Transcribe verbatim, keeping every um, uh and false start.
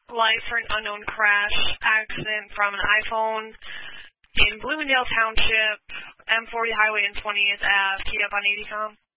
life for an unknown crash accident from an iPhone in Bloomingdale Township, M forty Highway and twentieth Ave, keyed up on eighty com.